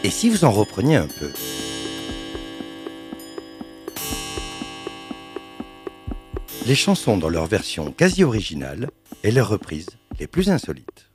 Et si vous en repreniez un peu? Les chansons dans leur version quasi originale et leurs reprises les plus insolites.